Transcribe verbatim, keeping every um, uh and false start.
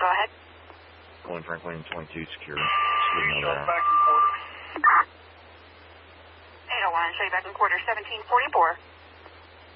go ahead. Colin Franklin twenty-two secure. Show Signal back in quarter. eight oh one, show you back in quarter seventeen forty-four.